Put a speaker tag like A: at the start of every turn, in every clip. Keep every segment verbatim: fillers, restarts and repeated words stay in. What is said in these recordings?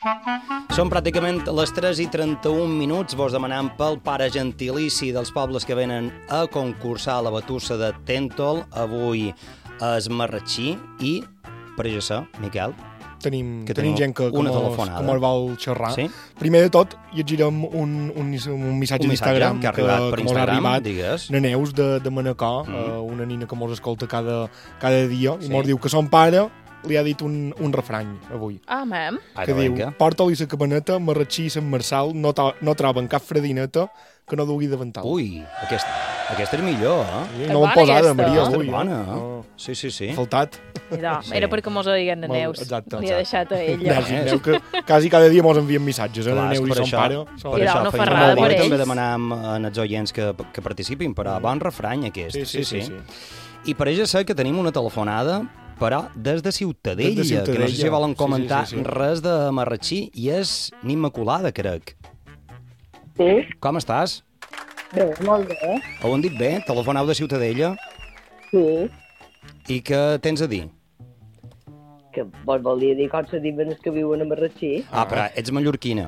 A: Són pràcticament les tres i trenta-un minuts. Vos demanam pel pare gentilici dels pobles que venen a concursar a la batussa de Tèntol. Avui és Marratxí i, per això, Miquel,
B: Tenim,
A: que
B: tenim gent que, que,
A: una
B: mos,
A: telefonada.
B: que mos vol xerrar.
A: Sí?
B: Primer de tot, llegirem un, un, un missatge
A: Un
B: d'Instagram
A: que ha arribat per
B: que mos ha
A: Instagram,
B: arribat.
A: digues.
B: Na Neus de, de Manacor,
A: Mm.
B: uh, una nina que mos escolta cada, cada dia,
A: Sí.
B: i mos diu que son pare li ha dit un, un refrany avui.
C: Ah, mem.
A: Ara,
B: que diu,
A: vinga.
B: porta-li la cabaneta, Marratxí i Sant Marçal no, to- no troben cap fredineta que no dugui davantal.
A: Ui, aquesta, aquesta és millor, eh?
B: Sí,
C: És
B: no l'hem
C: bona
B: posada,
C: aquesta,
B: Maria,
C: no?
B: avui.
A: Aquesta és bona,
B: eh?
A: eh?
B: No,
A: Sí, sí, sí.
B: ha faltat.
C: Era,
A: Sí.
C: era perquè mos ho diguen a
B: Molt-
C: Neus.
B: exacte,
C: Li he deixat a ella.
B: Neus, Neus, que quasi cada dia mos envien missatges, eh?
A: Clar,
B: Na
A: és
B: Neus
A: per
B: i son
A: això,
B: pare.
A: per
B: Són-
C: I
A: això
C: una
A: feina
C: ferrada
A: molt
C: per
A: bé.
C: ells.
A: També demanam als oients que, que participin, però bon refrany aquest.
B: Sí, sí, sí. sí.
A: I pareix ser que tenim una telefonada, però des de Ciutadella,
B: Des de Ciutadella.
A: que no sé si volen
B: Sí, sí,
A: comentar
B: sí, sí.
A: res de Marratxí, i és n'Immaculada, crec.
D: Sí,
A: Com estàs?
D: bé, molt bé.
A: Ho han dit bé? Telefonau de Ciutadella?
D: Sí,
A: I què tens a dir?
D: que vos volia dir com se diuen els que viuen a Marratxí.
A: Ah, però ets mallorquina.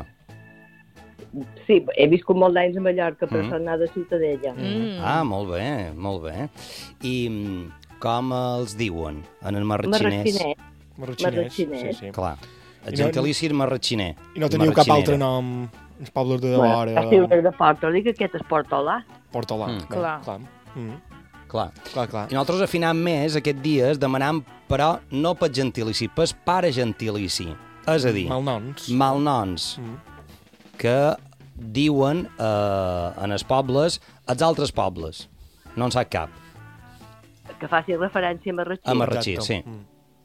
D: Sí, he viscut molt d'anys a Mallorca, però
A: Mm.
D: mm. soc de Ciutadella.
C: Mm.
A: Ah, molt bé, molt bé. I mm, com els diuen en el marratxinès?
D: Marratxinès.
B: Marratxinès.
D: Marratxinès.
B: Sí, sí.
A: Clar, el
B: I no-
A: gentilici és marratxiner.
B: I no teniu cap
A: marratxinera.
B: altre nom als pobles de
D: Bueno,
B: Devora,
D: a Ciutat de Porto, dic que aquest és Portolà.
B: Portolà.
A: Mm.
B: Bé,
C: Clar.
B: clar. Mm.
A: Clar.
B: Clar, clar.
A: I nosaltres afinam més aquest dies demanant, però no pel gentilici, pel pare gentilici. És a dir,
B: Malnoms.
A: malnoms
B: Mm.
A: que diuen eh, en els pobles els altres pobles. No en sap cap.
D: Que faci referència a Marratxí.
A: A Marratxí,
B: Exacte.
A: sí.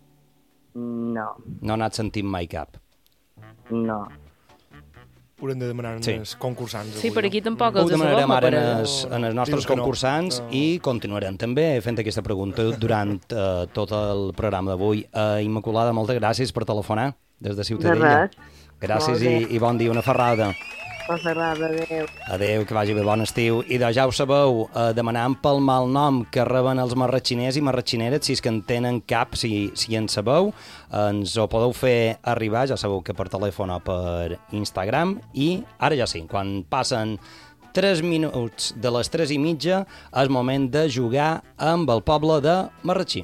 B: Mm.
D: No,
A: No n'ha sentit mai cap.
D: no.
B: Haurem de demanar
A: Sí.
B: als concursants.
C: Sí,
B: avui,
C: per
B: no?
C: aquí tampoc
A: Ho
C: els
A: demanarem
C: sabem,
A: ara en
C: però...
A: els, en els nostres
B: Dius que no.
A: concursants
B: No.
A: i continuarem també fent aquesta pregunta durant eh, tot el programa d'avui. Uh, Immaculada, moltes gràcies per telefonar des de
D: De
A: Ciutadella.
D: res.
A: Gràcies
D: Molt bé.
A: i, i bon dia, una ferrada.
D: Us agrada, adéu.
A: Adéu, que vagi bé, bon estiu. I de, ja ho sabeu, eh, demanant pel malnom que reben els marratxiners i marratxineres, si és que en tenen cap, si, si en sabeu, eh, ens ho podeu fer arribar, ja sabeu que per telèfon o per Instagram, i ara ja sí, quan passen tres minuts de les tres i mitja, és moment de jugar amb el poble de Marratxí.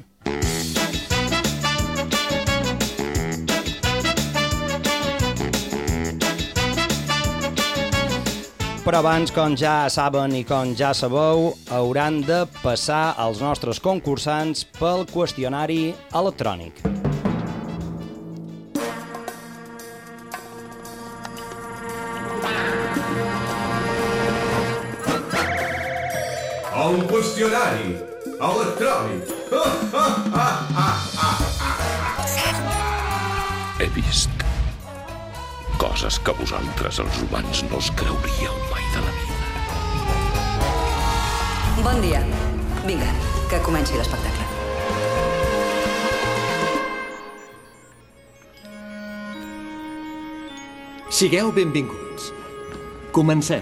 A: Però abans, com ja saben i com ja sabeu, hauran de passar els nostres concursants pel qüestionari electrònic.
E: El qüestionari electrònic.
F: He vist coses que vosaltres, els humans, no us creuríeu mai de la vida.
G: Bon dia. Vinga, que comenci l'espectacle.
H: Sigueu benvinguts. Comencem.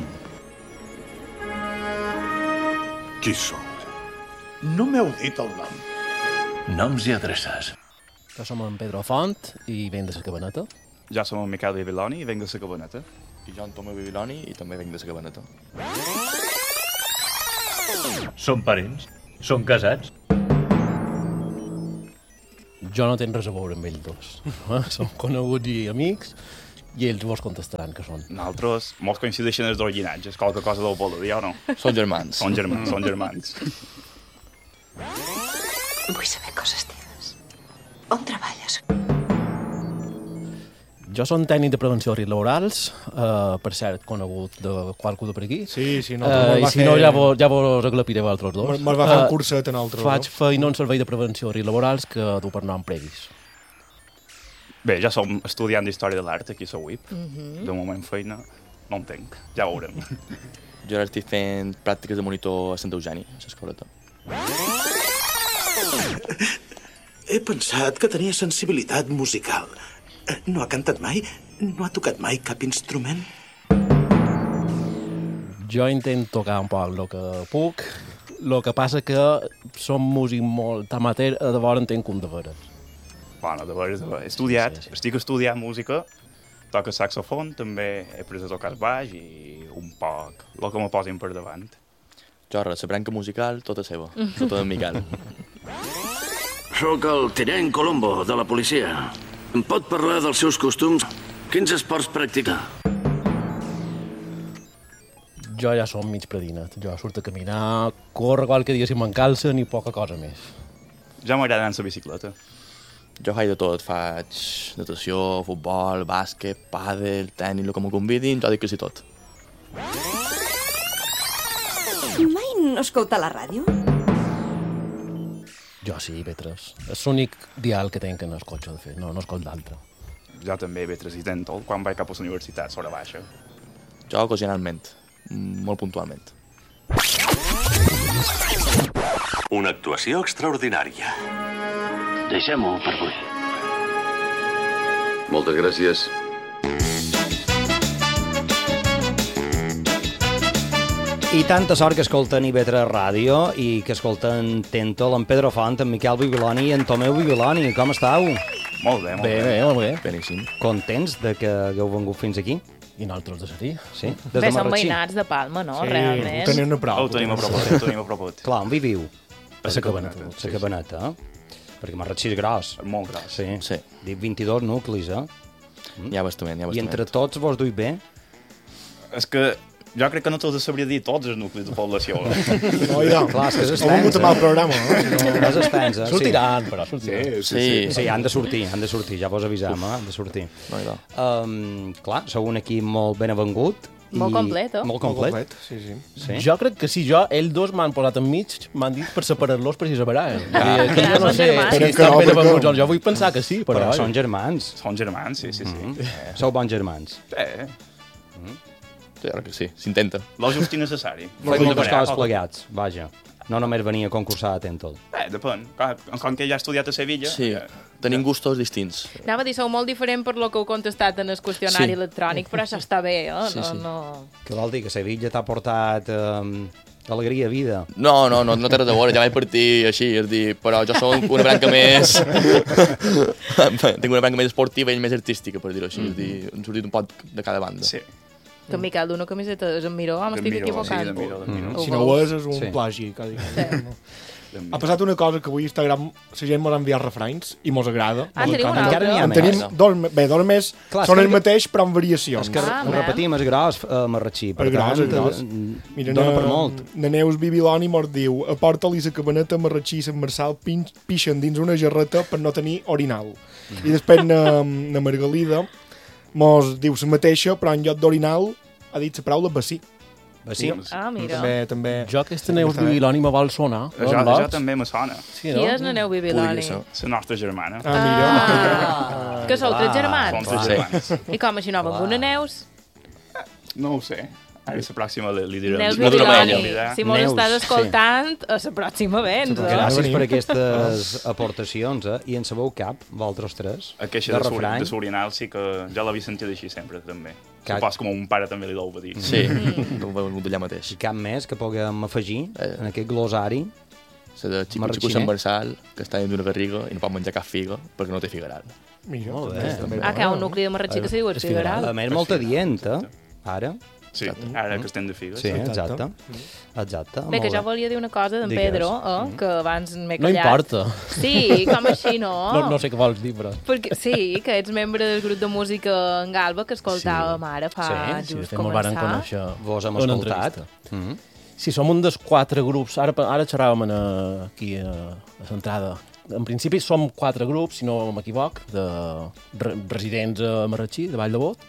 F: Qui sou?
E: No m'heu dit el nom.
F: Noms i adreces.
I: Jo som en Pedro Font i venc de la Cabaneta.
J: Jo som en Miquel Bibiloni i venc de la Cabaneta.
K: I jo en Tomé Bibiloni i també venc de la Cabaneta.
L: Són parents? Són casats?
I: Jo no tinc res a veure amb ells dos. Eh? Som coneguts i amics i ells vos contestaran que són.
J: Nosaltres, molts coincideixen els dos llinatges, qualque cosa deu voler dir o no?
K: Són germans.
J: Són germans, són germans.
G: Vull saber coses teves. On treballes?
I: Jo som tècnic de prevenció de riscs laborals, eh, per cert, conegut de qualcú de per aquí.
B: Sí, sí, no,
I: eh,
B: va
I: I si
B: fer...
I: no, ja vos, ja vos aclapiré a vosaltres dos.
B: Me'ls va fer un curset a nosaltres.
I: Faig feina en servei de prevenció de riscs laborals que du per nom previs.
J: Bé, ja som estudiant d'Història de l'Art aquí a la U I P.
C: Mm -hmm.
J: De moment feina no en tenc, ja ho veurem.
K: Jo ara estic fent pràctiques de monitor a Sant Eugeni, a l'escoleta.
E: He pensat que tenia sensibilitat musical. No ha cantat mai? No ha tocat mai cap instrument?
I: Jo intento tocar un poc el que puc, el que passa que som músic molt amateur, de vora en tenc un de veres.
J: Bueno, de veres, he estudiat, sí, sí. estic estudiant música, toco saxofon, també he après a tocar el baix i un poc el que me posin per davant.
K: Jo, res, la branca musical, tota seva, tota d'en Miquel.
C: Soc el tinent Colombo, de la policia. Em pot parlar dels seus costums? Quins esports practica?
I: Jo ja som mig predinet. Jo surto a caminar, córrer qualque dia si m'encalça, ni poca cosa més.
J: Ja m'agrada anar amb la bicicleta.
K: Jo faig de tot, faig natació, futbol, bàsquet, pàdel, tenis, el que m'ho convidin, jo dic que sí tot.
G: Mai no escolta la ràdio?
I: Jo sí, B tres. És l'únic dial que tenc en el cotxe, de fet, no, no escolto d'altre.
J: Jo també B tres i tento, quan vaig cap a la universitat, sobre baixa.
K: Jo ocasionalment, molt puntualment.
C: Una actuació extraordinària. Deixem-ho per avui. Moltes gràcies.
A: I tanta sort que escolten I V tres Ràdio i que escolten Tento, en Pedro Font, en Miquel Bibiloni i en Tomeu Bibiloni. Com estàu?
J: Molt bé, molt
I: bé. Bé, bé, molt bé.
K: Beníssim.
A: Contents de que hagueu vengut fins aquí?
I: I nosaltres de Serí.
A: Sí, des
M: Bé,
A: de
M: som
A: Marratxí.
M: veïnats de Palma, no?
B: Sí,
M: Realment.
B: ho tenim a prop.
J: Oh, ho tenim a prop, ho tenim a prop.
A: Clar, on viviu?
J: A la Cabaneta.
A: A la Cabaneta, eh? Perquè Marratxí és gros.
J: Molt gros.
A: Sí.
K: Sí.
A: Dic vint-i-dos nuclis, eh?
K: Ja bastament, ja bastament.
A: I entre tots vos duis bé?
J: És que jo crec que no te'ls sabria dir tots els nuclis de població.
B: No, ja.
A: Clar, és que és
B: Hem vingut
A: extens,
B: amb el
A: eh?
B: programa, no?
A: No és extens, eh?
I: Sortiran, però, sortiran.
J: Sí, sí, sí.
A: Sí, han de sortir, han de sortir, ja vos avisam, eh? Han de sortir.
K: No, no.
A: Um, clar, sou un equip molt ben avengut.
M: Molt
A: i-
M: complet, eh?
A: Molt complet.
B: Complet, sí, sí.
A: Sí?
I: Jo crec que sí, jo, ells dos m'han posat enmig, m'han dit per separar-los per si separaven.
A: Ah.
I: Aquí jo no
M: Són
I: sé
M: germans.
I: si
B: Però
I: estan
B: que no,
I: ben
B: perquè-
I: avenguts. Jo vull pensar que sí, però...
A: Però
I: vaja.
A: són germans.
J: Són germans, sí, sí, sí.
A: Mm
J: Eh,
A: -hmm. Sou bons germans.
J: eh,
K: Jo crec que sí, s'intenta.
J: lo just i necessari.
A: Feu moltes coses plegats, vaja. No només venir a concursar a Tentol.
J: Eh, depèn. Com, com que ja he estudiat a Sevilla...
K: Sí,
J: eh,
K: tenim gustos distints.
M: Anava a dir, sou molt diferent per lo que heu contestat en el qüestionari
K: Sí.
M: electrònic, però això està bé, eh?
K: Sí,
M: No,
K: sí.
M: no...
A: Què vol dir? Que Sevilla t'ha portat um, alegria, vida?
K: No, no, no, no té res a veure, ja vaig partir així, és dir, però jo soc una branca més... Tinc una branca més esportiva i més artística, per dir-ho així, és dir, hem sortit un poc de cada banda.
J: Sí.
M: Que en Miquel d'una camiseta de Miró, m'estic
J: Miró,
M: equivocant.
J: sí, de Miró, de Miró.
M: Ho
B: Si no ho
M: veus?
B: és, és un
A: Sí.
B: plagi, quasi.
J: de
B: Ha passat una cosa que avui a Instagram la gent mos ha enviat refranys i mos agrada.
M: Ah,
B: mos
M: teniu un
B: encanta.
A: Encara n'hi ha
B: En
A: més.
B: tenim dos, me- bé, dos més,
A: Clar,
B: són
A: és
B: el
A: que-
B: mateix però amb variacions.
A: És que
M: Ah,
A: ho
M: bé.
A: repetim, és gros, uh, Marratxí. Per
B: És gros,
A: tant,
B: és gros.
A: eh,
B: Mira,
A: dona
B: na,
A: per molt.
B: na Neus Bibiloni mos diu aporta-li la cabaneta Marratxí i Sant Marçal pin, pixen dins una jarreta per no tenir orinal. I després na, na Margalida mos diu la mateixa, però en lloc d'orinal ha dit la paraula bací.
A: Sí.
M: Ah, mira.
B: També, també...
I: Jo aquesta Neus Bibiloni me vol sonar.
J: Jo, jo també me sona.
I: Sí,
M: Qui
I: no?
M: és la Neu Bibiloni?
J: La nostra germana.
B: Ah, mira.
M: Ah, que sou tres
J: Som
M: germans?
J: tres germans.
M: I com així no vengut una Neus?
J: No ho sé. Ara la pròxima li, li direm.
M: Neus
K: no durem
M: Bibiloni,
K: ella.
M: si mos
A: Neus,
M: estàs
A: sí.
M: escoltant, a la pròxima vens. Eh?
A: Gràcies per aquestes aportacions, eh? I en sabeu cap, vosaltres tres?
J: A queixa
A: de
J: de, suri,
A: refrany?
J: de Surinal sí que ja l'havia sentit així sempre, també.
A: Que-
J: Supos com un pare també li deu dir.
K: Sí, ho veu d'allà mateix.
A: I cap més que puguem afegir
K: Eh.
A: en aquest glosari?
K: La de Xico
A: Marratxiner.
K: Xico Sant Marçal, que està dins d'una garriga i no pot menjar cap figa perquè no té figaral.
B: Mira,
A: Molt bé.
B: també, també.
M: Ah, que hi ha un nucli de Marratxí que se diu el Figueral.
A: A més, molta dient, eh? Ara.
J: Sí, ara que estem de figues.
A: Sí, exacte. Exacte.
M: Bé, que
A: molt
M: jo volia dir una cosa d'en
A: Digues.
M: Pedro, eh, que abans m'he
I: No
M: callat.
I: importa.
M: Sí, com així, no?
I: No, no sé què vols dir, però...
M: Perquè, sí, que ets membre del grup de música en Galba que escoltàvem ara fa
A: Sí,
I: Sí, de
M: just
I: fet, me'l varen
M: començar.
I: conèixer.
A: Vos hem
I: en una
A: escoltat.
I: entrevista.
A: Mhm.
I: Sí, som un dels quatre grups. Ara, ara xerràvem en, eh, aquí a, a l'entrada. En principi som quatre grups, si no m'equivoc, de re residents a Marratxí, de Vall de Bot.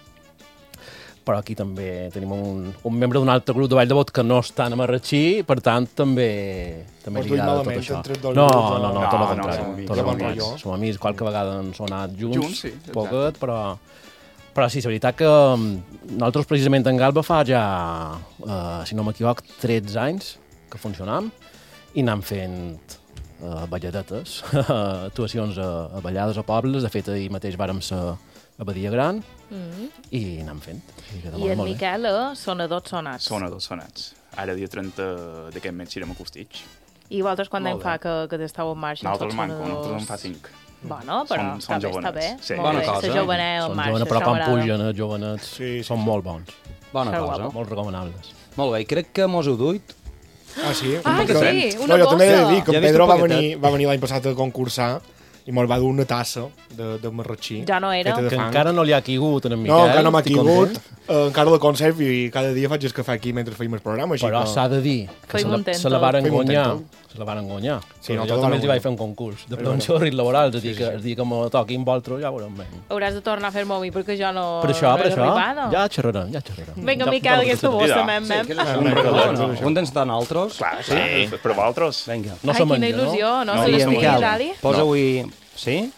I: Però aquí també tenim un, un membre d'un altre grup de Vall de Bot que no estan a Marratxí, per tant, també, també
B: Us
I: li
B: duim
I: agrada tot
B: malament
I: això.
B: entre dos
I: No,
B: grups,
I: no, no,
B: no?
I: tot el
J: No, no,
I: contrari.
J: som amics,
I: tot el
B: som
I: contrari.
B: amics.
I: Som amics, qualque vegada han sonat junts,
J: Junts, sí, exacte.
I: poquet, però... Però sí, és veritat que mm, nosaltres precisament en Galba fa ja, eh, si no m'equivoc, tretze anys que funcionam i anem fent uh, balladetes, actuacions a, a ballades a pobles. De fet, ahir mateix vàrem ser a Badia Gran
M: Mm.
I: i anem fent. I, queda
M: I
I: molt,
M: en
I: molt bé.
M: Miquel, eh, sonadors sonats.
J: Són a dos sonats. Ara, dia trenta d'aquest mes, serem acústics.
M: I vosaltres quant
J: Molt
M: temps fa que, que esteu en marxa? amb
J: Nosaltres
M: tots
J: manco,
M: sonadors?
J: nosaltres en fa cinc.
M: Bueno, però
J: Són- són
M: està bé, està bé.
J: jovenets, sí.
M: Molt
A: Bona
M: bé,
A: cosa.
M: la jovenet al
I: Són
M: marxa,
I: jovenets, però
M: això
I: quan
M: m'agrada.
I: pugen els jovenets
B: Sí, sí,
I: són
B: sí.
I: molt bons.
A: Bona
M: Està
A: cosa.
M: guapo.
I: Molt recomanables.
A: Molt bé, i crec que mos ho duit.
B: Ah, sí?
M: Ah,
B: Però-
M: sí, una
B: no, jo també he de
M: bossa.
B: dir que
A: Ja
B: en
A: he vist
B: Pedro
A: un
B: va
A: paquetet.
B: venir, va venir l'any passat a concursar i me'l va dur una tassa de, de marratxí.
M: Ja no era.
B: feta de
I: Que
B: fang.
I: encara no li ha quigut en en Miquel.
B: No, encara no m'ha
I: estic
B: quigut.
I: content.
B: Uh, encara la conservo i cada dia faig el cafè aquí mentre feim el programa. Així
I: Però
B: que...
I: s'ha de dir que
M: Feim
I: se la,
M: un tèntol.
I: se la varen
B: Feim un
I: guanyar.
B: tèntol.
I: Se la varen guanyar.
B: Sí,
I: Però
B: no,
I: jo
B: te la
I: també els hi
B: varen
I: vaig fer un concurs de prevenció de risc laboral, és a dir, que el dia que me toquin vosaltres ja veurem bé.
M: Hauràs de tornar a fer-me a mi perquè jo no,
I: Per això,
M: no
I: per
M: he
I: això,
M: arribat.
I: ja xerrarem, ja xerrarem.
M: Vinga,
I: Ja-
M: Miquel,
I: ja
M: aquesta
I: parlarem.
M: bossa,
J: Ja.
M: mem, mem.
J: Un regalat.
A: No, un d'ens de nosaltres?
J: Clar, sí.
A: Sí.
J: Per vosaltres.
A: Vinga.
I: No
M: Ai,
I: se
M: quina
I: menja,
M: il·lusió, no?
J: No,
M: Se
J: i,
M: l'estiguis,
A: Miquel,
M: Ali?
A: posa
J: No.
A: avui... Sí?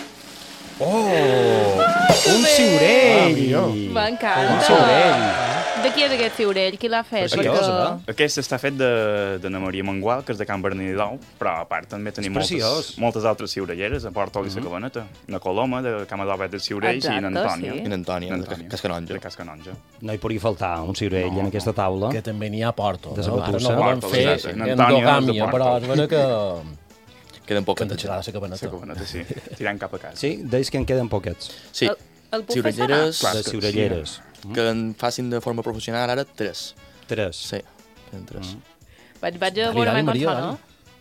A: Oh! Un ciurell!
B: Ah,
A: Un
M: M'encanta.
A: ciurell!
M: De qui és aquest ciurell? Qui l'ha fet?
A: Preciós,
M: Perquè-
A: eh?
J: Aquest està fet de, de na Maria Mangual, que és de Can Bernadí d'Ou, però a part també tenim
A: És preciós.
J: moltes, moltes altres ciurelleres, a Portol i la Cabaneta. Na Coloma, de Cama d'Obet dels Ciurells, i
M: Exacte,
J: n'Antònia.
M: sí.
K: I n'Antònia, de Cascanonja.
J: De Cascanonja.
A: No hi podria faltar un ciurell
J: No,
A: en aquesta taula.
I: Que també n'hi ha a Porto.
A: De
I: no? Ara
A: Sabatussa.
I: no volen
J: Porto,
I: fer
J: exacte. En Antònia,
I: endogàmia,
J: de
I: però
J: Porto.
I: és vera que...
K: Queden
I: Que hem
K: poques.
I: de xerrar de la cabaneta.
J: La Cabaneta, sí. Tirant cap a casa.
A: Sí, deis que en queden poquets.
K: Sí,
M: El, el bufet
K: ciurelleres
J: Clar,
A: De
J: que-
A: ciurelleres.
K: que en facin de forma professional ara tres.
A: Tres.
K: Sí, queden tres.
M: serà? Vaig, vaig a
I: Dali,
M: veure
I: dali,
M: mai com
I: Maria,
M: fa,
I: dali.
M: no?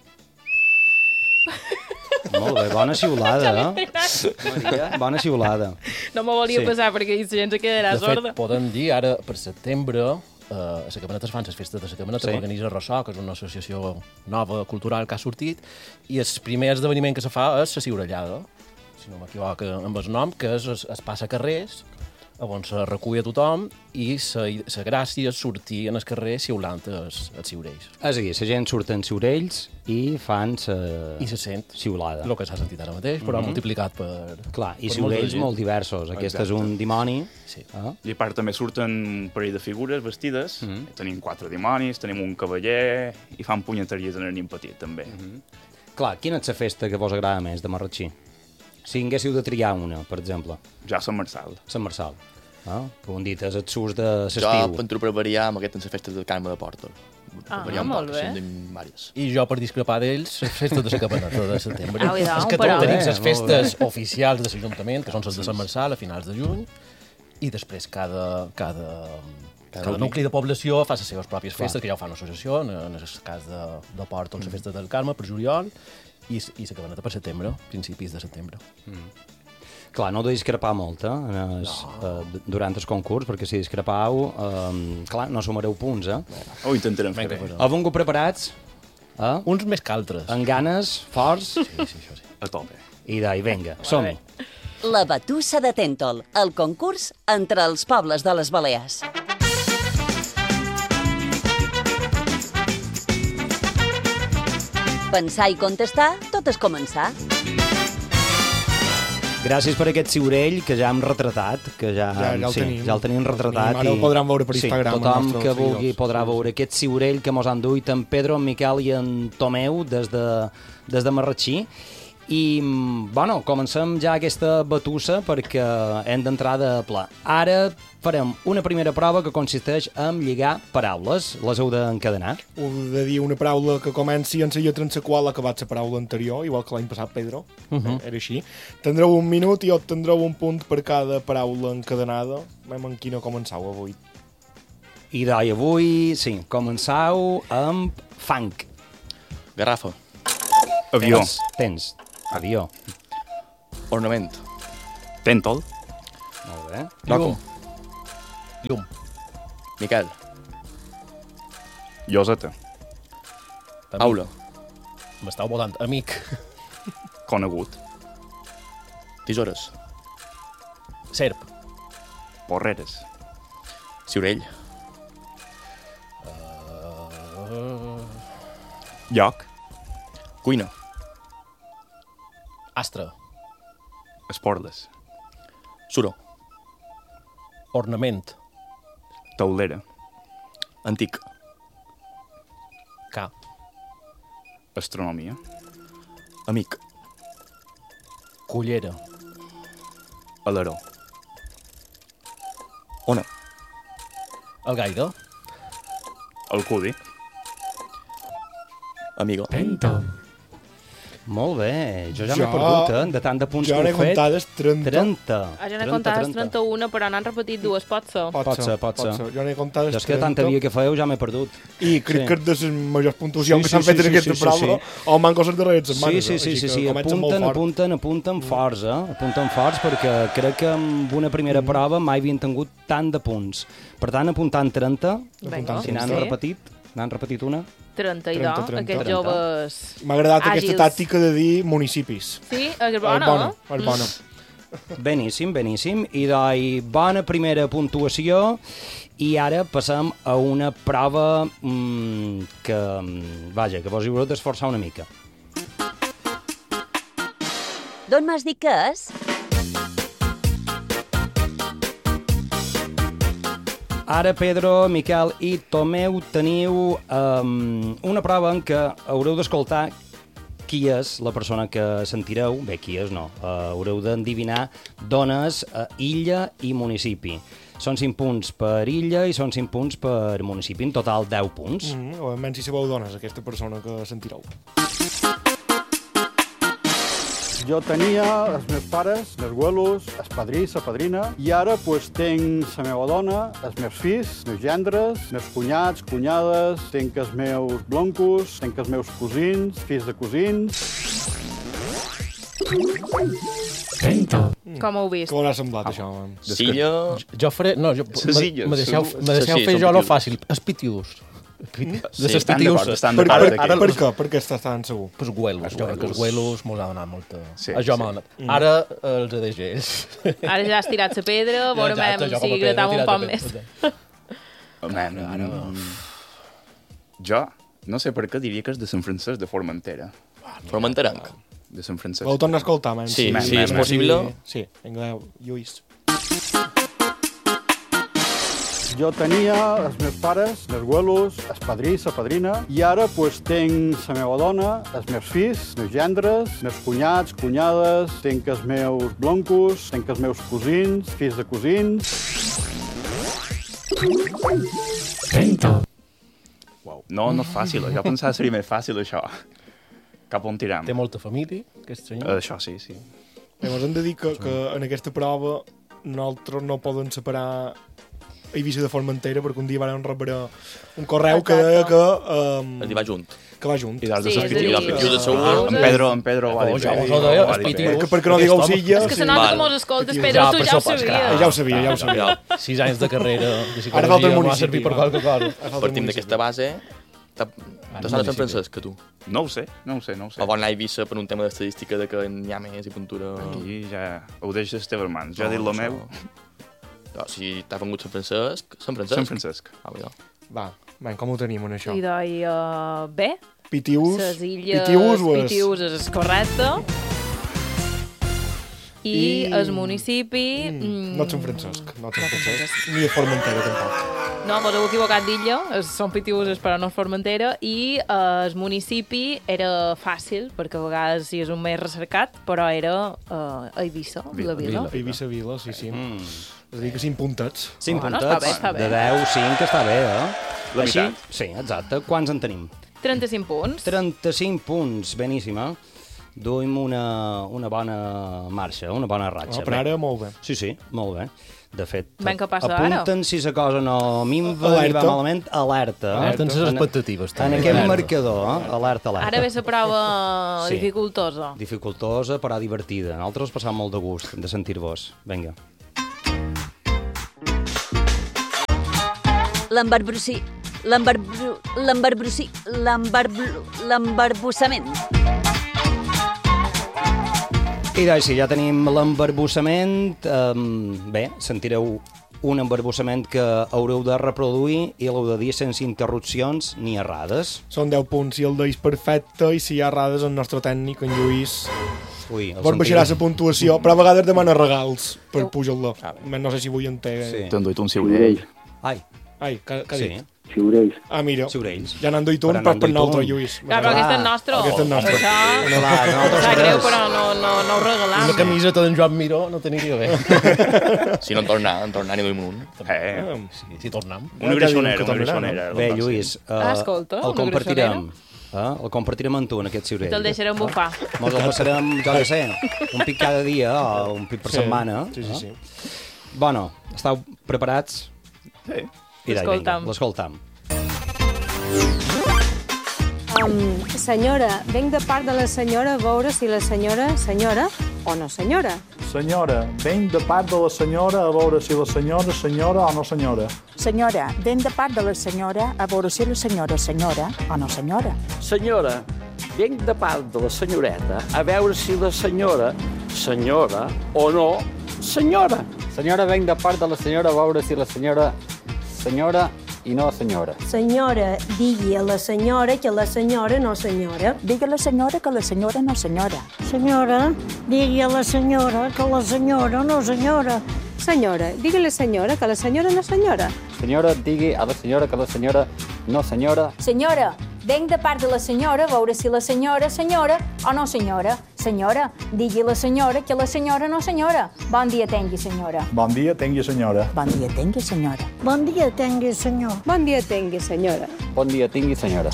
A: Molt bé, bona xiulada, eh? Maria, bona xiulada.
M: No me volia
A: Sí.
M: passar perquè la gent se quedarà
I: De fet,
M: sorda.
I: podem dir ara, per setembre, eh, a la Cabaneta es fan les festes de la Cabaneta,
A: Sí.
I: que organitza Ressò, que és una associació nova, cultural, que ha sortit, i el primer esdeveniment que se fa és la ciurellada, si no m'equivoco amb el nom, que és, es, es passa a carrers, on se recull a tothom i la gràcia és sortir en el carrer xiulant els, els ciurells.
A: És a dir, la gent surt en ciurells i fan la
I: I se sent
A: xiulada.
I: el que s'ha sentit ara mateix, però
A: Mhm.
I: multiplicat per...
A: Clar, i
I: per
A: ciurells
I: molta gent.
A: molt diversos. Aquest és
J: Exacte.
A: un dimoni.
I: Sí.
A: Ah.
J: I a part també surten un parell de figures vestides.
A: Mhm.
J: Tenim quatre dimonis, tenim un cavaller i fan punyeteries en el nin petit, també.
A: Mhm. Clar, quina és la festa que vos agrada més de Marratxí? Si haguéssiu de triar una, per exemple.
J: Ja Sant Marçal.
A: Sant Marçal. Ah, que ho han dit, és el sus de
K: Jo,
A: l'estiu.
K: per per variar, amb aquest en les festes del Carme de Porto.
M: Ah,
K: Variar un
M: molt
K: poc,
M: bé.
K: sí, en tenim diverses.
I: I jo, per discrepar d'ells, les festes de la Cabaneta de setembre.
M: Au, i dau,
I: És que
M: però-
I: tenim
A: Molt
I: les
A: bé,
I: festes oficials de l'Ajuntament, que són les de Sant Marçal, a finals de juny, i després cada, cada, cada, cada nucli de població fa les seves pròpies festes, que ja ho fa una associació, en, en el cas de, de Porto, la festa del Carme, per juliol, i, i la Cabaneta per setembre, principis de setembre.
A: Clar, no heu de discrepar molt, eh, en es, no. eh, durant el concurs, perquè si discrepau, eh, clar, no sumareu punts, eh?
J: Ho intentarem fer
I: Vinga,
J: bé.
I: pues,
A: Heu vingut preparats? Eh?
I: Uns més que altres.
A: Amb ganes, forts?
I: Sí, sí, això sí.
J: A tope.
A: I d'ahí, vinga, som-hi.
N: La Batussa de Tèntol, el concurs entre els pobles de les Balears. Pensar i contestar, tot és començar.
A: Gràcies per aquest ciurell que ja hem retratat, que ja,
B: Ja- ja el
A: sí,
B: tenim.
A: ja el tenim retratat.
B: Ara el podran veure per Instagram,
A: Sí,
B: els
A: tothom
B: nostres
A: que vulgui
B: seguidors.
A: podrà veure aquest ciurell que mos han duit en Pedro, en Miquel i en Tomeu des de, des de Marratxí. I, mm, bueno, comencem ja aquesta batussa perquè hem d'entrar de ple. Ara farem una primera prova que consisteix en lligar paraules. Les heu d'encadenar.
B: Heu de dir una paraula que comenci en la lletra en la qual ha acabat la paraula anterior, igual que l'any passat, Pedro.
A: Uh -huh.
B: Era així. Tindreu un minut i obtindreu un punt per cada paraula encadenada. Vem en quina començau avui.
A: I d'ahir avui, sí, començau amb funk.
K: Garrafa.
J: Avió.
A: Tens, tens. Avió.
K: Ornament.
J: Tèntol.
A: Molt bé.
K: Loco.
I: Llum.
K: Miquel.
J: Lloseta.
I: Amic.
K: Aula.
I: M'estàu volant. Amic.
J: Conegut.
K: Tisores.
I: Serp.
J: Porreres.
K: Ciurell.
I: Uh,
J: Lloc.
K: Cuina.
I: astre.
J: Esporles.
K: Suro.
I: Ornament.
J: Taulera.
K: Antic.
I: Ca.
J: Astronomia.
K: Amic.
I: Cullera.
J: Aleró.
K: Ona.
I: El gaire.
J: El cudi.
K: Amigo.
A: Molt bé, jo ja
B: Jo-
A: m'he perdut, eh? De tant de punts
B: jo
A: que
B: n'he
A: heu fet.
B: comptades trenta.
A: trenta.
M: Ah, jo n'he comptades trenta-una, però n'han repetit dues, pot ser.
A: Pot ser, pot ser.
B: Jo n'he comptades
A: Jo és que
B: trenta.
A: tanta via que feu ja m'he perdut.
B: I crec
A: Sí.
B: que és de les majors puntuacions
A: Sí,
B: que s'han
A: sí,
B: fet en
A: sí,
B: aquesta
A: sí, sí,
B: prova,
A: sí.
B: o manco les darreres
A: Sí,
B: setmanes.
A: sí, sí,
B: així
A: sí,
B: que
A: sí.
B: comencen molt
A: apunten,
B: fort.
A: apunten, apunten forts, eh? Apunten forts perquè crec que amb una primera prova mai havien tingut tant de punts. Per tant, apuntant trenta,
M: Vinga.
A: si n'han
M: Sí.
A: repetit, n'han repetit una.
M: trenta, i
B: trenta,
M: do,
B: trenta.
M: aquests joves
B: M'ha agradat aquesta
M: àgils.
B: tàctica de dir municipis.
M: Sí, és
B: És
M: bona,
B: bona,
M: eh?
B: és bona.
A: Beníssim, beníssim. I doncs, bona primera puntuació. I ara passem a una prova mmm, que, mm, vaja, que vos hi haureu d'esforçar una mica.
N: D'on m'has dit que és?
A: Ara, Pedro, Miquel i Tomeu, teniu um, una prova en què haureu d'escoltar qui és la persona que sentireu. Bé, qui és no. Uh, haureu d'endevinar d'on és uh, illa i municipi. Són cinc punts per illa i són cinc punts per municipi. En total, deu punts.
B: Mm -hmm. O almenys si sabeu d'on és aquesta persona que sentireu.
O: Jo tenia els meus pares, els abuelos, el padrí, la padrina, i ara pues, tinc la meva dona, els meus fills, els meus gendres, els meus cunyats, cunyades, tinc els meus bloncos, tinc els meus cosins, fills de cosins...
M: Com ho heu vist?
B: Com haurà semblat, això?
K: Silla...
I: Jo, jo faré... No, jo,
K: Ses
I: me,
K: illes,
I: me deixeu,
K: segur.
I: me deixeu
K: Sí,
I: fer
K: són
I: jo lo
K: pitius.
I: fàcil. Els pitius. Piti-
K: Sí,
I: de ses
K: estan
I: pitius.
K: d'acord, estan
B: Per,
K: d'acord
B: per,
K: aquí.
B: per, per què? Per què estàs tan segur?
I: Pues huelos. Jo crec que els huelos mos ha donat molta...
K: Sí,
I: a jo
K: sí.
I: m'ha donat.
B: Mm.
I: Ara els A D Gs.
M: Ara ja has tirat la pedra, veurem
I: Exacte, jo com a
M: si
I: pedra he
M: gratam un
I: tirat
M: poc
I: la
M: més.
I: pedra.
J: Home, mm, jo no sé per què diria que és de Sant Francesc de Formentera.
K: Formenterenc.
J: De Sant Francesc.
B: Ho torno a escoltar, man.
K: Sí,
J: Man,
K: sí,
J: man,
K: és
J: man.
K: possible.
B: Sí, vinga, Lluís.
O: Jo tenia els meus pares, els abuelos, el padrí, la padrina, i ara pues, tinc la meva dona, els meus fills, els meus gendres, els meus cunyats, cunyades, tinc els meus bloncos, tinc els meus cosins, fills de cosins...
J: Wow. No, no és fàcil. Jo pensava que seria més fàcil, això. Cap on tiram.
I: Té molta família, aquest senyor.
J: Uh, això sí, sí.
B: Llavors hem de dir que, que en aquesta prova nosaltres no poden separar Eivissa de Formentera perquè un dia vam rebre un correu que deia que... Um,
K: Es diu va junt.
B: Que va junt.
J: I dels
M: Sí,
J: de
M: és a
J: les
M: dir,
J: pitius.
K: les pitius de segur.
J: En Pedro, en Pedro ho ha dit
I: Oh, ja
J: bé.
I: us ho deia,
J: Ho ha
I: els
J: dit bé.
I: pitius.
B: Perquè, perquè no digueu silla...
M: És que se nota que mos escoltes,
I: Ja,
M: Pedro, tu
I: per
M: ja ho
I: això, és clar.
M: sabies.
B: Ja ho sabia, ja ho sabia.
I: Sis anys de carrera de
B: Ara falta el
I: psicologia no va
B: municipi,
I: servir per
B: va.
I: qualque cosa.
B: Ara falta el
K: Partim
B: municipi.
K: d'aquesta base... Te sona Sant Francesc, que tu?
J: No ho sé, no ho sé, no ho sé.
K: O vol anar a Eivissa per un tema d'estadística de que n'hi ha més i puntura...
J: Aquí ja ho deixes a les teves mans. Jo he
K: No,
J: dit lo
K: això-
J: meu.
K: No, si t'ha vengut Sant Francesc... Sant Francesc?
J: Sant Francesc.
K: Ah, bé,
B: Va, ben, com ho tenim, en això?
M: I doncs, uh, bé,
B: Pitius,
M: les illes
B: Pitius o és...
M: Pitius és correcte. I,
B: I-
M: el municipi...
B: Mm, no et Sant Francesc, no et Sant
M: No et Sant
B: Francesc. Ni de Formentera, tampoc.
M: No, vos heu equivocat d'illa, es- són Pitiuses però no és Formentera, i eh, el municipi era fàcil, perquè a vegades sí és un més recercat, però era eh, Eivissa, la vila.
B: Eivissa Vila, sí, sí.
A: Mm.
B: És a dir, que cinc puntets.
A: Cinc
M: Bueno,
A: puntets.
M: està bé, està bé.
A: De deu, cinc, està bé, eh?
J: La
A: Així,
J: meitat.
A: sí, exacte. Quants en tenim?
M: trenta-cinc punts.
A: trenta-cinc punts, beníssima. Duim una, una bona marxa, una bona ratxa.
B: No, per ara, molt bé.
A: Sí, sí, molt bé. De fet,
M: Ben, què passa
A: apunten si la cosa no minva
B: Alerta.
A: ni va malament, alerta.
I: Alerta en ses
A: En-
I: expectatives,
A: En
I: també.
A: aquest
I: Alerta.
A: marcador, eh? alerta, alerta.
M: Ara ve la prova
A: Sí.
M: dificultosa.
A: Dificultosa, però divertida. Nosaltres passam molt de gust de sentir-vos. Vinga.
N: L'embarbrossi... L'embarbru... L'embarbrossi... L'embarbru... L'embarbussament.
A: I doncs, si ja tenim l'embarbussament, um, bé, sentireu un embarbussament que haureu de reproduir i l'heu de dir sense interrupcions ni errades.
B: Són deu punts si el deis perfecte i si hi ha errades el nostre tècnic, en Lluís,
A: Ui, el
B: vos baixarà
A: sentiu?
B: la puntuació, però a vegades demana regals per
M: Oh.
B: pujar-lo. No sé si vull en té...
A: Sí.
J: T'han duit un ciurell.
A: Ai,
B: Ai, què què ha
A: sí,
B: dit? Ah, mira,
A: ciurells.
B: ja n'han duit un,
A: Però
B: però
A: n'han
B: per
A: duit
B: nosaltres,
A: un.
B: Lluís.
M: Clar, però aquest és nostre.
B: Aquest és nostre.
M: Això...
A: No, va, nosaltres
M: Em sap greu,
A: res.
M: però no, no, no ho regalam.
I: Una camiseta d'en Joan Miró no t'aniria bé.
K: Si no en tornar, en tornar ni duim un.
J: Eh,
I: Si, si tornem.
J: una
B: Ja
J: greixonera,
B: diuen que
J: una
B: tornarà,
J: greixonera.
A: Bé, Lluís, uh,
M: Ah, escolta,
A: el
M: una
A: compartirem.
M: greixonera.
A: Eh? El compartirem amb tu, en aquest ciurell.
M: Te'l deixarem bufar.
A: Mos el passarem, jo què sé, un pic cada dia o un pic per
B: Sí,
A: setmana.
B: sí, sí,
A: eh?
B: sí.
A: Bueno, estàu preparats?
J: Sí.
A: I dai, vinga, l'escoltam.
P: Um, senyora, venc de part de la senyora a veure si la senyora, senyora o no senyora.
Q: Senyora, venc de part de la senyora a veure si la senyora, senyora o no senyora.
R: Senyora, venc de part de la senyora a veure si la senyora, senyora o no senyora.
S: Senyora, venc de part de la senyoreta a veure si la senyora, senyora o no senyora.
T: Senyora, venc de part de la senyora a veure si la senyora, senyora i no senyora.
P: Senyora, digui a la senyora que la senyora no senyora.
R: Digui a la senyora que la senyora no senyora.
P: Senyora, digui a la senyora que la senyora no senyora. Senyora, digui a la senyora que la senyora no senyora.
T: Senyora, digui a la senyora que la senyora no senyora.
U: Senyora, venc de part de la senyora a veure si la senyora, senyora o no senyora. Senyora, digui a la senyora que la senyora no senyora. Bon dia tingui, senyora.
Q: Bon dia, tingui, senyora.
R: Bon dia tingui, senyora.
P: Bon dia tingui, senyor. Bon dia tingui, senyora.
T: Bon dia tingui, senyora.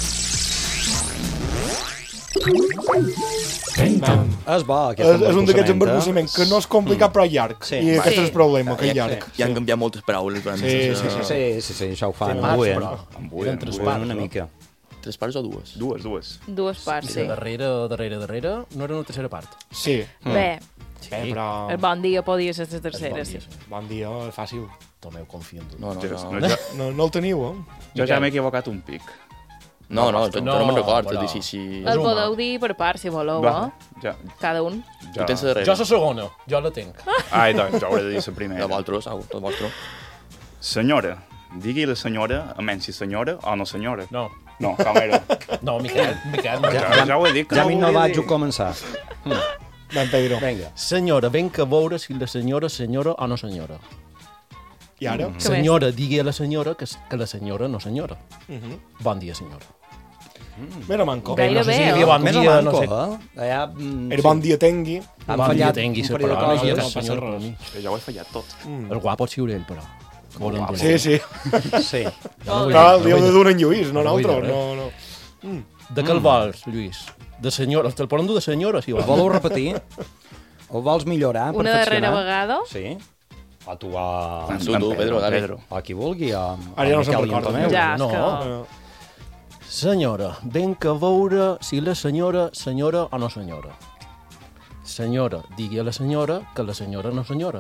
A: És bo, aquest
B: És, és un d'aquests embarbussaments que no és complicat però llarg.
A: Sí.
B: I aquest
A: Sí.
B: és el problema, que és llarg.
K: I han canviat moltes paraules. durant
B: Sí,
K: sense-
B: sí, sí.
A: Sí, sí, sí, això ho fan.
K: Tres
A: Amb buent.
K: parts, però.
A: Amb buent,
K: Tres
A: amb buent
K: parts,
A: una
K: no?
A: mica.
K: Tres parts o dues?
J: Dues, dues.
M: Dues parts, sí.
I: I de darrere, darrere, darrere, no era una tercera part.
B: Sí.
M: Bé,
B: Sí, però...
M: el bon dia podia ser la tercera, sí.
B: Bon dia, és fàcil.
I: Tomeu, confio en tu.
K: No, no,
J: Jo-
K: no.
J: no, jo-
B: No, no el teniu, eh?
J: Jo ja m'he equivocat un pic.
K: No, no, jo, jo no me'n record.
I: però-
K: És dir, si, si...
M: El podeu dir per part, si voleu,
J: Va,
M: eh?
J: ja.
M: Cada un.
K: Tu tens la darrera.
I: Jo la segona, jo la tinc.
J: Ai, doncs jo hauré de dir la primera.
K: De vosaltres, au, de vosaltres.
J: Senyora, digui la senyora, a menys si senyora o no senyora.
I: No.
J: No, com era?
I: No, Miquel, Miquel.
J: Ja, ja, ja ho he dit. Que
A: Ja
J: no
A: mi
J: ho
A: no
J: volia
A: vaig
J: dir.
A: començar.
B: Ben, Pedro.
A: Vinga.
I: Senyora, venc a veure si la senyora, senyora o no senyora.
B: I ara?
I: Mm. Senyora, digui a la senyora que, que la senyora no senyora.
B: Mhm.
I: Bon dia, senyora.
B: Mira manco.
M: Gairebé,
I: no sé si
M: eh?
I: diria bon
A: Més o
I: dia,
A: manco,
I: no sé.
A: eh? Allà, mm,
B: El bon dia tengui.
A: Han
I: Bon dia,
A: fallat
I: tingui,
A: un
I: sí,
A: parell de
I: però no
A: coses.
I: hi ha
B: no passa
I: senyora
B: res.
I: per mi.
J: Que ja ho he fallat tot.
B: Mm.
I: El guapo Xiurell, però. Que volen
J: guapo.
B: Sí, sí.
A: Sí.
I: No,
B: Clar, li heu de donar en Lluís, no
I: no vull
B: nosaltres.
I: dir,
B: No, no. Mm.
I: De què el vols, Lluís? De senyora. Te'l poden dur de senyora, si
A: El
I: vols.
A: voleu repetir? O vols millorar,
M: Una darrera
A: perfeccionar?
M: vegada.
A: Sí. O tu a...
K: Tu, tu, Pedro, dale.
J: Pedro.
A: O qui vulgui, o...
B: Ara ja no
A: o
B: se'n
A: Miquel i
B: recorda.
A: Antoneu.
M: Ja, és
I: no.
M: que...
I: Senyora, venc a veure si la senyora, senyora o no senyora. Senyora, digui a la senyora que la senyora no senyora.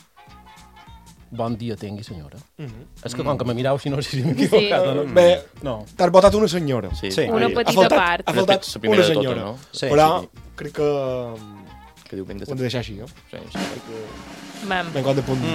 I: Bon dia tingui, senyora.
B: Mhm.
I: És que com que me mirau, si no sé si m'he equivocat.
B: Eh,
I: No?
B: Bé,
I: No.
B: t'has votat una senyora.
K: Sí.
A: Sí.
M: Una
B: Ha
M: petita
B: faltat,
M: part.
B: ha faltat
K: La primera
B: una
K: de totes,
B: senyora.
K: no?
A: Sí,
B: Però
K: sí,
B: crec que
K: Que diu venc de
B: ho hem de deixar així, eh?
K: Sí, sí.
M: Mam.
B: Ben, quant de punts?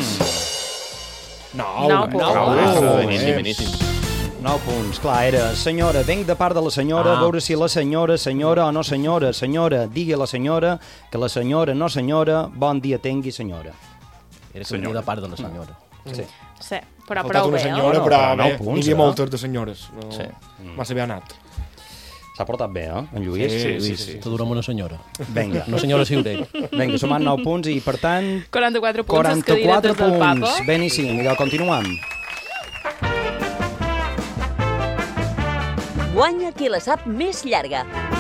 A: Mm.
B: Nou.
M: Nou punts.
B: nou,
A: Oh,
B: nou,
K: Beníssim,
B: eh?
K: beníssim.
A: nou punts. Clar, era senyora, venc de part de la senyora,
I: Ah.
A: a veure si la senyora, senyora o no senyora. Senyora, digui a la senyora que la senyora no senyora, bon dia tingui, senyora.
I: Era que
J: Senyora.
I: venia de part de la senyora.
A: Sí.
M: Sí,
B: Ha
M: però
B: faltat
M: prou
B: una
M: bé,
B: senyora,
M: eh?
A: No,
B: però
A: però nou
B: bé,
A: punts,
B: n'hi havia
A: eh?
B: moltes de senyores. No,
K: Sí.
B: Massa bé anat.
A: S'ha portat bé, eh, en Lluís?
B: Sí, sí, sí.
I: Te durem una senyora.
A: Vinga.
I: Una senyora Ciurell.
A: Vinga, sumant nou punts i, per tant,
M: quaranta-quatre punts, les
A: quaranta-quatre
M: cadires del
A: punts.
M: Papa.
A: Beníssim. Vinga, continuem.
N: Guanya qui la sap més llarga.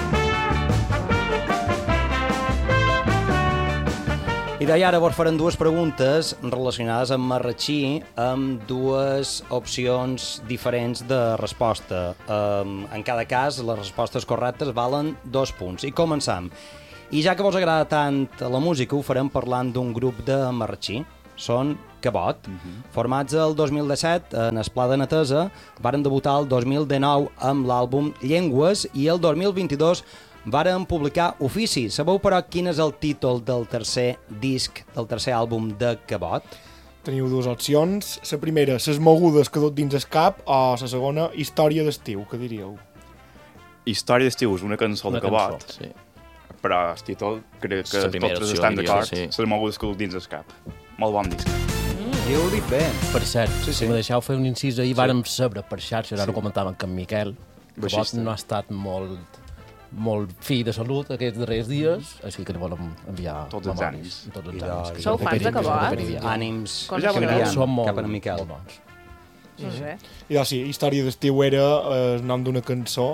A: I d'allà ara vos farem dues preguntes relacionades amb Marratxí, amb dues opcions diferents de resposta. Um, en cada cas, les respostes correctes valen dos punts. I començam. I ja que vos agrada tant la música, ho farem parlant d'un grup de Marratxí. Són Cabot, uh-huh. formats el dos mil disset en Esplà de Netesa, varen debutar el dos mil dinou amb l'àlbum Llengües i el dos mil vint-i-dos varen publicar Ofici. Sabeu, però, quin és el títol del tercer disc, del tercer àlbum de Cabot?
B: Teniu dues opcions. La primera, ses mogudes que dut dins el cap, o la segona, història d'estiu, què diríeu?
J: Història d'estiu és una cançó
K: Una
J: de Cabot,
K: cançó, sí.
J: però el títol crec que
K: La primera
J: tots
K: opció,
J: estan
K: diria,
J: d'acord.
K: sí.
J: Les mogudes que dut dins el cap. Molt bon disc.
A: I ho he dit bé.
I: Per cert, sí, sí. si me deixeu fer un incís, ahir
J: Sí.
I: vàrem saber per xarxes, ara ho comentàvem que en Miquel, que
J: Baixista.
I: no ha estat molt, molt fi de salut aquests darrers dies, així que li volem enviar
J: Tots els
I: memòries.
J: ànims.
I: I tots els
A: I
I: ànims.
A: de-
I: que
M: Sou
I: són
M: fans de
I: superidiots,
M: Cabot?
I: superidiots.
A: Ànims
M: Com
A: que
M: sabeu?
A: enviem
I: Som molt,
A: cap a en Miquel.
I: molt bons.
M: No sé.
B: I doncs sí, història d'estiu era eh, el nom d'una cançó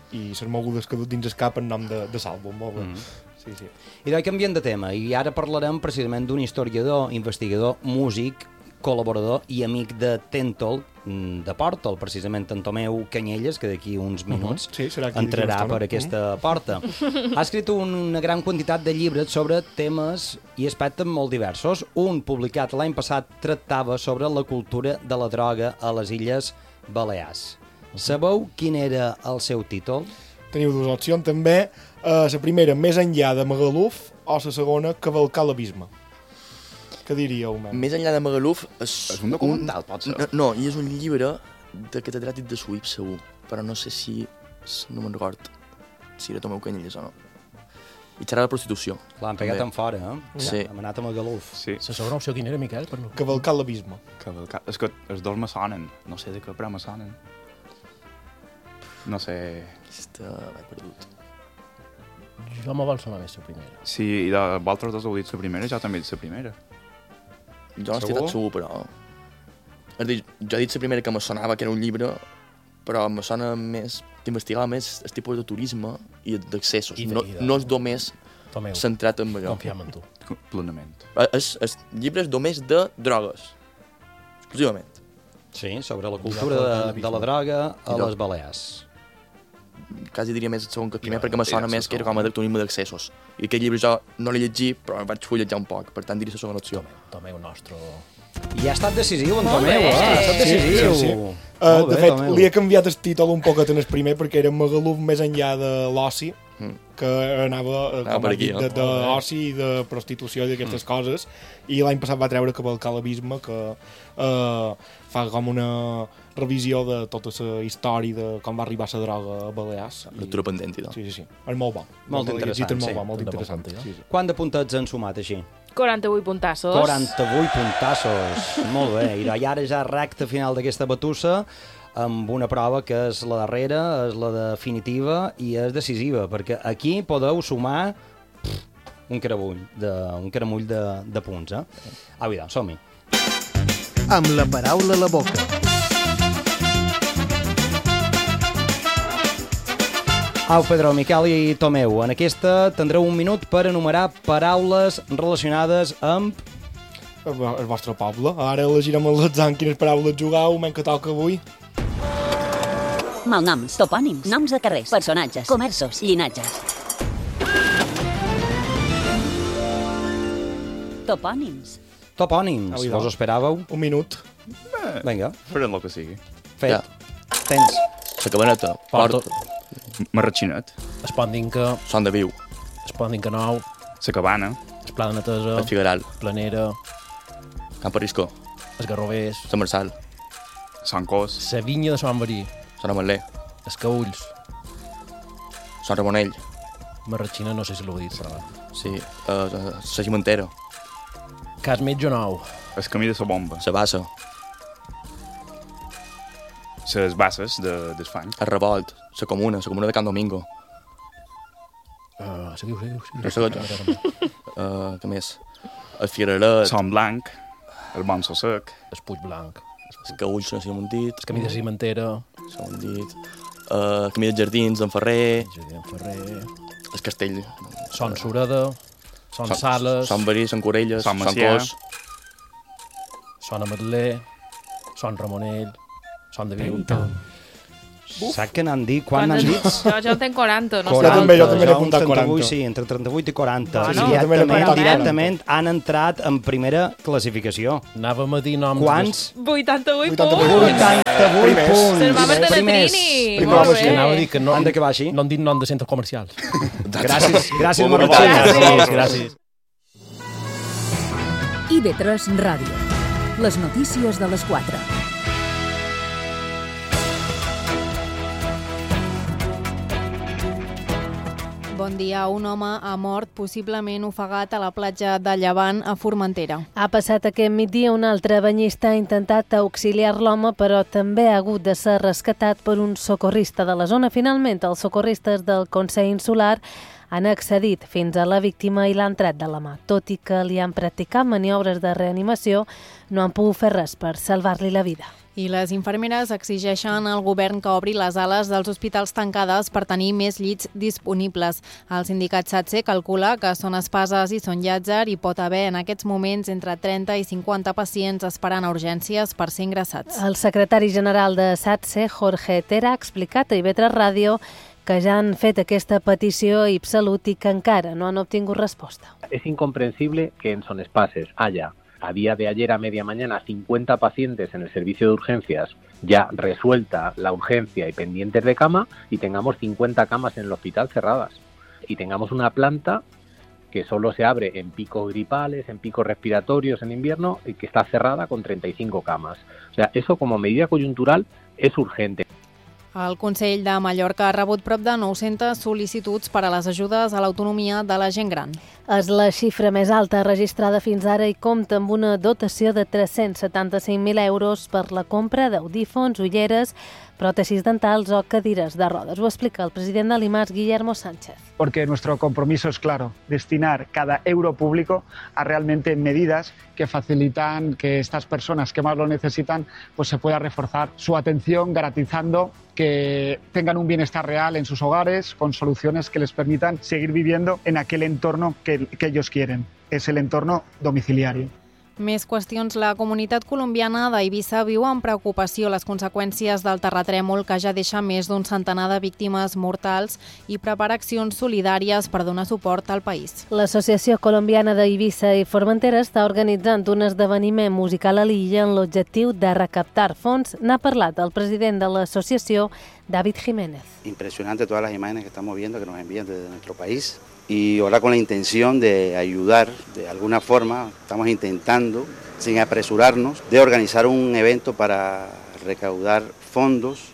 B: i les mogudes que dut dins el cap en nom de, de l'àlbum, molt bé. Mm. Sí, sí.
A: I doncs canviant de tema, i ara parlarem precisament d'un historiador, investigador, músic, col·laborador i amic de Tèntol, de Portal, precisament en Tomeu Canyelles, que d'aquí uns minuts
B: uh -huh. sí,
A: entrarà per aquesta uh -huh. porta. Ha escrit una gran quantitat de llibres sobre temes i aspectes molt diversos. Un, publicat l'any passat, tractava sobre la cultura de la droga a les Illes Balears. Sabeu quin era el seu títol?
B: Teniu dues opcions, també. Uh, la primera, Més enllà de Magaluf, o la segona, Cavalcar l'abisme. Què diríeu, man?
K: Més enllà de Magaluf... És,
J: és un documental, un... pot ser?
K: No, no, i és un llibre de catedràtic de Suïp, segur, però no sé si... no me'n record si era Tomeu Canyelles o no. I serà la prostitució.
A: L'han pegat en fora, eh?
K: Sí.
A: Hem anat a Magaluf.
J: Sí.
I: La segona opció quina era, Miquel? Per no...
B: Cavalcar l'abisme.
J: Cavalcar... És que els dos me sonen. No sé de què, però me sonen. No sé...
K: Aquesta l'he perdut.
I: Jo me vol sonar més la primera.
J: Sí, i de vosaltres dos heu dit la primera, jo també he dit la primera.
K: Jo no estic tot segur, però... És dir, jo he dit la primera que me sonava que era un llibre, però me sona més... d'investigar més el tipus de turisme i d'accessos. No, no és només
I: Tomeu,
K: centrat en allò.
I: Confiem en tu.
J: Plenament.
K: És, és llibres només de drogues. Exclusivament.
A: Sí, sobre la cultura de, de la droga a les Balears.
K: Quasi diria més el segon que el primer, perquè me sona més que era com a de turisme d'accessos. I aquest llibre jo no l'he llegit, però vaig fulletjar un poc, per tant diria la segona opció.
I: Tomeu, nostre...
A: I ha estat decisiu, en Tomeu, eh? Ha estat decisiu.
B: Sí, sí, sí. Uh, de fet, Tomeu. Li he canviat el títol un poquet en el primer, perquè era Magaluf més enllà de l'oci, mm. que anava, uh, com aquí, dit, no? d'oci i de prostitució i d'aquestes mm. coses, i l'any passat va treure Cavalcar l'abisme, que uh, fa com una revisió de tota la història de com va arribar la droga a Balears.
K: Lectura pendent, i tot.
B: Sí, sí, sí. És molt bo.
A: Molt interessant,
B: molt
A: sí.
B: bo, molt interessant. Sí, sí.
A: Quant de puntets han sumat, així?
M: quaranta-vuit puntassos.
A: quaranta-vuit puntassos. Molt bé. I ara ja recta final d'aquesta batussa, amb una prova que és la darrera, és la definitiva i és decisiva, perquè aquí podeu sumar pff, un caramull de, un caramull de, de punts. Eh? Au, doncs, som-hi.
D: Amb la paraula a la boca.
A: Au, Pedro, Miquel i Tomeu, en aquesta tindreu un minut per enumerar paraules relacionades amb...
B: El vostre poble. Ara elegirem el l'atzar quines paraules jugueu, men que toca avui.
N: Malnoms, topònims, noms de carrers, personatges, comerços, llinatges. Topònims.
A: Topònims. Vos ho esperàveu?
B: Un minut.
J: Eh,
A: Vinga.
J: Farem el que sigui.
A: Fet.
K: Ja.
A: Tens.
K: La cabaneta. Porta.
J: Marratxinet.
I: Espondinca.
K: Son de Viu.
I: Espondinca Nou.
J: La cabana.
I: Esplà de Netesa.
K: El Figueral.
I: Planera.
K: Camp Riscó.
I: Els Garrovers.
K: Sant Marçal.
J: Sant Cos.
I: La vinya de Sant Marí.
K: Sant Ametler.
I: Els Caulls.
K: Sant Ramonell.
I: Marratxina, no sé si l'heu dit, però...
K: Sí, uh, la Cimentera.
I: Cas Metge Nou.
J: El camí de la bomba.
K: La Bassa.
J: Les basses de, d'Esfany.
K: El Revolt. La Comuna. La Comuna de Can Domingo.
I: Uh, seguiu, seguiu.
K: seguiu. seguiu. uh, què més? El Figueralet.
J: Sant Blanc. El Bonso Sec.
I: El Puig Blanc.
K: Els Caulls, no sé si ho hem dit.
I: El Camí de Cimentera.
K: S'ho hem dit. Uh, el Camí dels Jardins, d'en Ferrer.
I: El Jardí d'en Ferrer.
K: El Castell.
I: Son Sureda. Son Sales.
K: Son Verí, Son Corelles.
J: Son
K: Son Cos.
I: Son Ametler. Son Ramonell. Son de Viu.
A: Saps què n'han dit? Quan n'han dit?
M: Jo, jo en tenc quaranta, no
B: quaranta.
M: sé.
B: Jo també, jo també n'he apuntat quaranta.
A: Sí, entre trenta-vuit i quaranta.
M: Bueno,
A: sí, directament, directament han entrat en primera classificació.
I: Anàvem a dir noms...
A: Quants?
M: vuitanta-vuit punts.
A: vuitanta-vuit punts.
M: Se'n va per Teletrini.
I: Molt bé. Anava a dir que no,
A: han d'acabar així.
I: No han dit nom de centres comercials.
A: Gràcies, gràcies, Marratxina.
I: Gràcies, gràcies.
V: I V tres Ràdio. Les notícies de les quatre.
W: Bon dia. Un home ha mort, possiblement ofegat a la platja de Llevant, a Formentera.
P: Ha passat aquest migdia un altre banyista ha intentat auxiliar l'home, però també ha hagut de ser rescatat per un socorrista de la zona. Finalment, els socorristes del Consell Insular
F: han accedit fins a la víctima i l'han tret de la mà. Tot i que li han practicat maniobres de reanimació, no han pogut fer res per salvar-li la vida.
W: I les infermeres exigeixen al govern que obri les ales dels hospitals tancades per tenir més llits disponibles. El sindicat SATSE calcula que són Espases i són Llàtzer i pot haver en aquests moments entre trenta i cinquanta pacients esperant a urgències per ser ingressats.
F: El secretari general de SATSE, Jorge Tera, ha explicat a I V tres Ràdio que ja han fet aquesta petició a IPSalut i que encara no han obtingut resposta.
H: Es incomprensible que en Son Espases haya a día de ayer a media mañana cincuenta pacientes en el servicio de urgencias, ya resuelta la urgencia y pendientes de cama, y tengamos cincuenta camas en el hospital cerradas. Y tengamos una planta que solo se abre en picos gripales, en picos respiratorios en invierno, y que está cerrada con treinta y cinco camas. O sea, eso como medida coyuntural es urgente.
W: El Consell de Mallorca ha rebut prop de nou-centes sol·licituds per a les ajudes a l'autonomia de la gent gran.
F: És la xifra més alta registrada fins ara i compta amb una dotació de tres-cents setanta-cinc mil euros per la compra d'audífons, ulleres, pròtesis dentals o cadires de rodes. Ho explica el president de l'I M A S, Guillermo Sánchez.
L: Porque nuestro compromiso es claro, destinar cada euro público a realmente medidas que facilitan que estas personas que más lo necesitan pues se pueda reforzar su atención, garantizando que tengan un bienestar real en sus hogares, con soluciones que les permitan seguir viviendo en aquel entorno que, que ellos quieren. Es el entorno domiciliario.
W: Més qüestions. La comunitat colombiana d'Eivissa viu amb preocupació les conseqüències del terratrèmol que ja deixa més d'un centenar de víctimes mortals i prepara accions solidàries per donar suport al país.
F: L'Associació Colombiana d'Eivissa i Formentera està organitzant un esdeveniment musical a l'illa amb l'objectiu de recaptar fons. N'ha parlat el president de l'associació, David Jiménez.
X: Impresionante todas las imágenes que estamos viendo que nos envían desde nuestro país. Y ahora con la intención de ayudar de alguna forma, estamos intentando, sin apresurarnos, de organizar un evento para recaudar fondos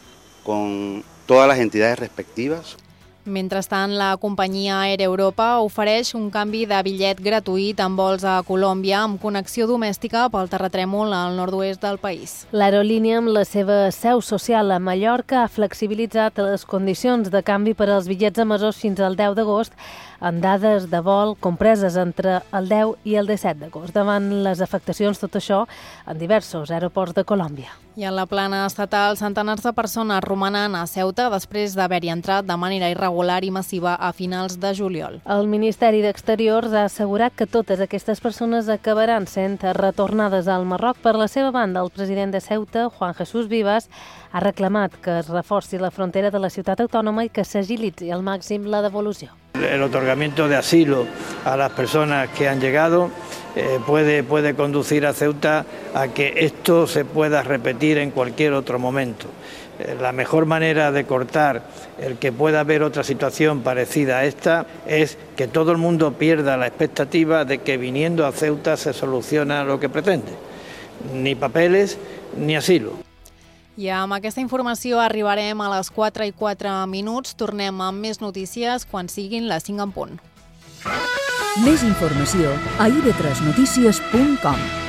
X: con todas las entidades respectivas.
W: Mentrestant, la companyia Air Europa ofereix un canvi de bitllet gratuït amb vols a Colòmbia amb connexió domèstica pel terratrèmol al nord-oest del país.
F: L'aerolínia, amb la seva seu social a Mallorca, ha flexibilitzat les condicions de canvi per als bitllets emesos fins al deu d'agost en dades de vol compreses entre el deu i el disset d'agost, davant les afectacions, tot això, en diversos aeroports de Colòmbia.
W: I en la plana estatal, centenars de persones romanen a Ceuta després d'haver-hi entrat de manera irregular i massiva a finals de juliol.
F: El Ministeri d'Exteriors ha assegurat que totes aquestes persones acabaran sent retornades al Marroc. Per la seva banda, el president de Ceuta, Juan Jesús Vivas, ha reclamat que es reforci la frontera de la ciutat autònoma i que s'agilitzi al màxim la devolució.
Y: El otorgamiento de asilo a las personas que han llegado eh, puede, puede conducir a Ceuta a que esto se pueda repetir en cualquier otro momento. Eh, la mejor manera de cortar el que pueda haber otra situación parecida a esta es que todo el mundo pierda la expectativa de que viniendo a Ceuta se soluciona lo que pretende. Ni papeles ni asilo.
W: I amb aquesta informació arribarem a les quatre i quatre minuts. Tornem amb més notícies quan siguin les cinc en punt.
V: Més informació a i ve tres notícies punt com.